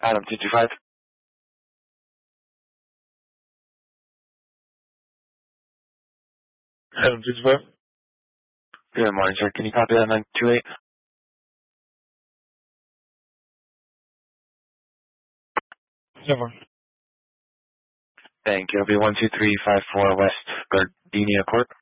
Adam 225. Adam 225. Good morning, sir. Can you copy that 928? Never. Thank you. It'll be 12354 West Gardenia Court.